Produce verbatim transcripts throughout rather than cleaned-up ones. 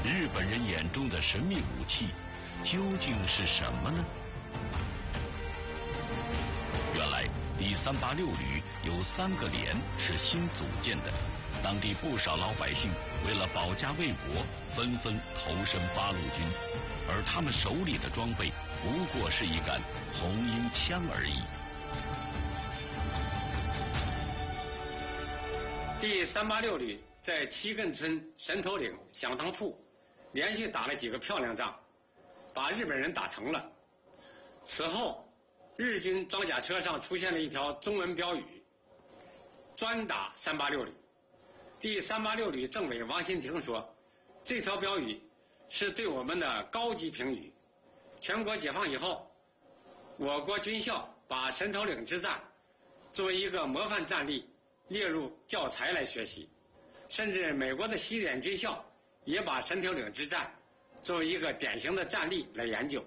日本人眼中的神秘武器究竟是什么呢？原来第三八六旅有三个连是新组建的，当地不少老百姓为了保家卫国，纷纷投身八路军，而他们手里的装备不过是一杆红缨枪而已。 第三八六旅在七亘村神头岭响当铺连续打了几个漂亮仗，把日本人打疼了。此后，日军装甲车上出现了一条中文标语：专打三八六旅。第三八六旅政委王新亭说，这条标语是对我们的高级评语。全国解放以后，我国军校把神头岭之战作为一个模范战例列入教材来学习，甚至美国的西点军校也把神头岭之战作为一个典型的战例来研究。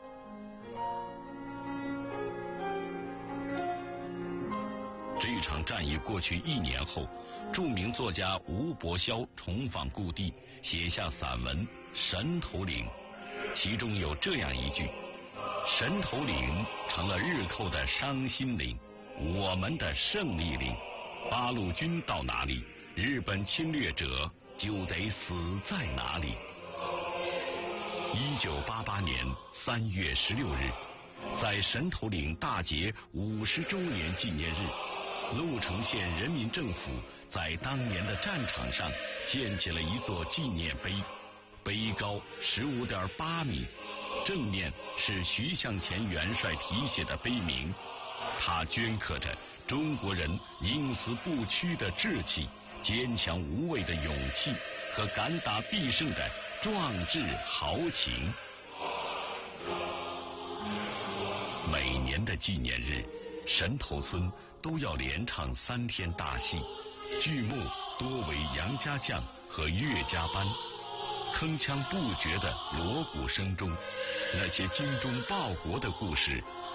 这场战役过去一年后，著名作家吴伯霄重访故地，写下散文《神头岭》，其中有这样一句：神头岭成了日寇的伤心岭，我们的胜利岭。八路军到哪里，日本侵略者就得死在哪里。一九八八年三月十六日，在神头岭大捷五十周年纪念日，鹿城县人民政府在当年的战场上建起了一座纪念碑，碑高十五点八米，正面是徐向前元帅题写的碑名，他镌刻着中国人宁死不屈的志气、坚强无畏的勇气和敢打必胜的壮志豪情。每年的纪念日，神头村都要连唱三天大戏，剧目多为杨家将和岳家班。铿锵不绝的锣鼓声中，那些精忠报国的故事